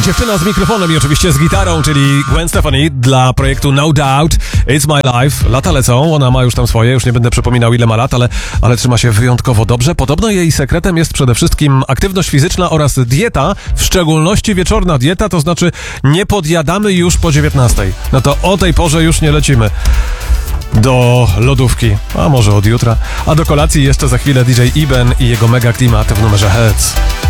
Dziewczyna z mikrofonem i oczywiście z gitarą, czyli Gwen Stefani dla projektu No Doubt, It's My Life. Lata lecą, ona ma już tam swoje, już nie będę przypominał ile ma lat, ale trzyma się wyjątkowo dobrze. Podobno jej sekretem jest przede wszystkim aktywność fizyczna oraz dieta, w szczególności wieczorna dieta, to znaczy nie podjadamy już po 19. No to o tej porze już nie lecimy do lodówki, a może od jutra. A do kolacji jeszcze za chwilę DJ Iben i jego mega klimat w numerze Heads.